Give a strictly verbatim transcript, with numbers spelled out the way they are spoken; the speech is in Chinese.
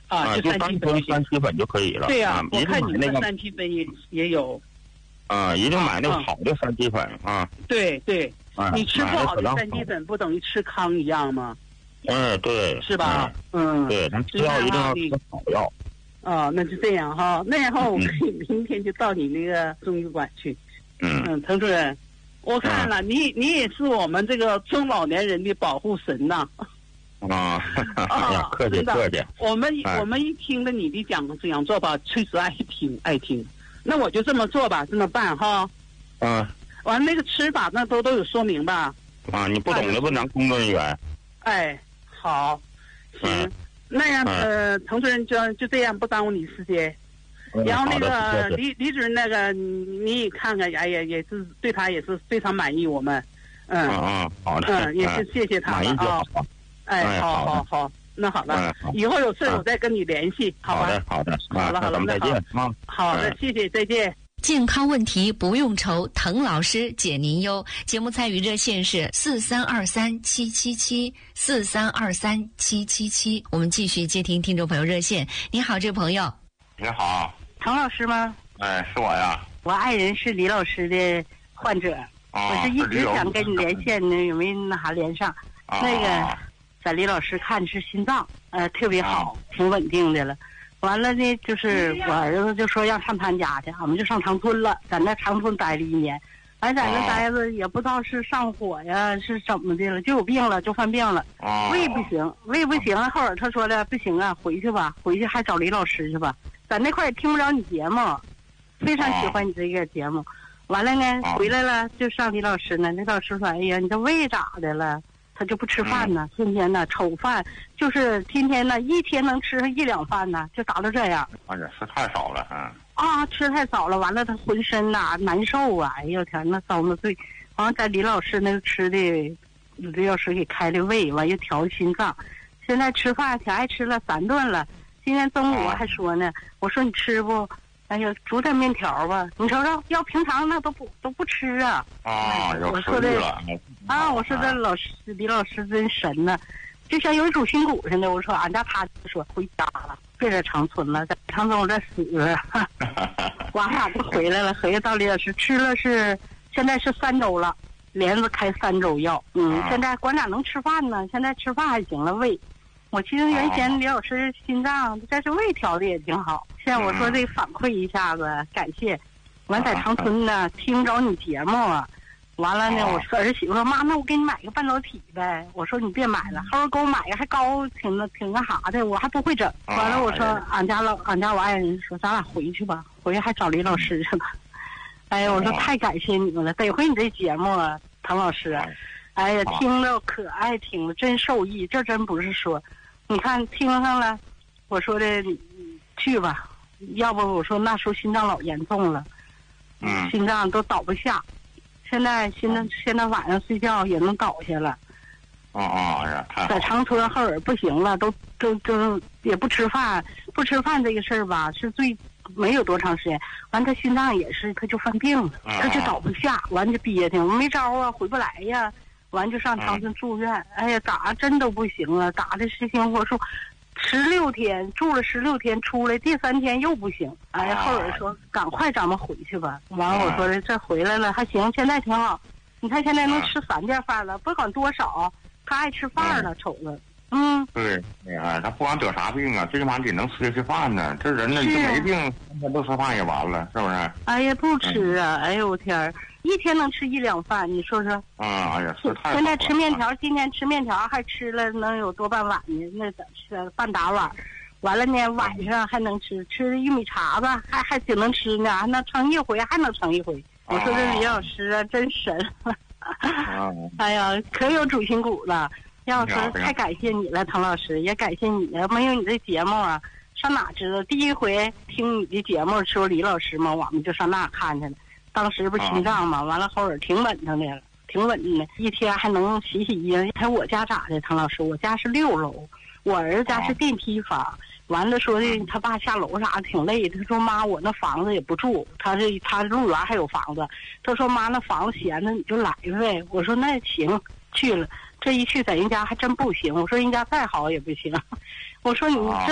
啊，就三七粉三七粉就可以了。 对呀、啊，我看你那个三七粉也也有。 啊，一定买那个好的三七粉啊。 对对， 啊、 你吃不好的三七粉，不等于吃糠一样吗？ 嗯，对， 是吧？嗯， 对，咱吃药一定要吃好药。 哦，那就这样哈。那然后我可以明天就到你那个中医馆去。 嗯嗯，滕主任，我看了、嗯、你，你也是我们这个中老年人的保护神呐。 啊，哎呀，客气客气。 我们、哎、我们一听了你的讲这样做吧，确实爱听爱听。那我就这么做吧，这么办哈。 嗯。 完那个吃法那都都有说明吧？ 啊，你不懂的问咱工作人员。 哎，好，行， 嗯、 那样呃，滕主任就就这样，不耽误你时间。 嗯、 然后那个李李主任那个你也看看，哎呀，也是对他也是非常满意，我们。嗯嗯，好的。 嗯，也是谢谢他了啊。哎，好好好，那好了，以后有事我再跟你联系，好吧？ 好的，好的， 好了，好了， 再见啊！ 好的，谢谢，再见。 健康问题不用愁，滕老师解您忧。节目参与热线是四三二三七七七四三二三七七七。我们继续接听听众朋友热线。你好，这位朋友。 你好， 滕老师吗？ 哎，是我呀。 我爱人是李老师的患者， 啊、 我是一直想跟你连线呢，有没那啥连上？ 啊、 那个，在李老师看是心脏，呃，特别好，啊、挺稳定的了。完了呢，就是我儿子就说要上他家去，我们就上长春了，在那长春待了一年，完在那待着也不知道是上火呀是怎么的了，就有病了，就犯病了，胃不行，胃不行，后来他说的不行啊，回去吧，回去还找李老师去吧，在那块也听不着你节目，非常喜欢你这个节目，完了呢回来了就上李老师呢，李老师说哎呀你这胃咋的了？他就不吃饭呢，天天呢瞅饭，就是天天呢一天能吃上一两饭呢，就达到这样。 哎呀，吃太少了啊！ 啊，吃太少了，完了他浑身呐、啊、难受啊！哎呦天，那遭那罪。完了在李老师那个吃的，李老师给开的胃，完又调心脏。现在吃饭挺爱吃了三顿了。今天中午还说呢，我说你吃不？哎呀，煮点面条吧。你瞅瞅，要平常那都不都不吃啊。 啊， 我说的啊，我说这老师李老师真神呐，就像有主心骨似的。我说俺家他就说回家了，别在长春了，在长春我这死了。完了就回来了，回来到李老师吃了是现在是三周了，连着开三周药。嗯，现在管哪能吃饭呢？现在吃饭还行了，胃。我其实原先李老师心脏，但是胃调的也挺好。现在我说这反馈一下子，感谢。完在长春呢，听着你节目啊，完了呢，我说儿媳妇说妈，那我给你买个半导体呗。我说你别买了，后边给我买个还高，挺那挺那啥的，我还不会整。完了我说俺家老俺家我爱人说咱俩回去吧，回去还找李老师去了。哎呀，我说太感谢你们了，得亏你这节目啊，滕老师。哎呀，听着可爱听了，真受益。这真不是说，你看听上了，我说的去吧，要不我说那时候心脏老严重了， 嗯， 心脏都倒不下，现在现在现在晚上睡觉也能倒下了。 哦哦，哎呀，太在长春后儿不行了，都都都也不吃饭，不吃饭这个事儿吧，是最没有多长时间。完，他心脏也是，他就犯病了，他就倒不下，完就憋挺，没招啊，回不来呀。完就上长春住院，哎呀，打真都不行了，打的是心火术，十六天住了十六天，出来第三天又不行，哎呀，后来说赶快咱们回去吧。完了我说的这回来了还行，现在挺好。你看现在能吃三件饭了，不管多少，他爱吃饭了，瞅着。嗯， 对，哎呀，他不管得啥病啊，最起码得能吃吃饭呢。这人呢，一没病，天天不吃饭也完了，是不是？ 哎呀，不吃啊！哎呦我天儿，一天能吃一两饭，你说说。 啊，哎呀，吃太现在吃面条，今天吃面条还吃了能有多半碗呢，那是半打碗。完了呢，晚上还能吃吃玉米碴子，还还挺能吃呢，还能盛一回，还能盛一回。我说这李老师啊，真神！哎呀，可有主心骨了。要说太感谢你了，滕老师，也感谢你了。没有你这节目啊，上哪知道？第一回听你的节目说李老师嘛，我们就上那看去了。当时不心脏嘛，完了后儿挺稳当的了，挺稳的，一天还能洗洗衣服。还我家咋的，滕老师？我家是六楼，我儿子家是电梯房。完了说的他爸下楼啥的挺累，他说妈我那房子也不住，他这他路园还有房子，他说妈那房子闲着你就来呗。我说那行，去了。这一去在人家还真不行，我说人家再好也不行，我说你这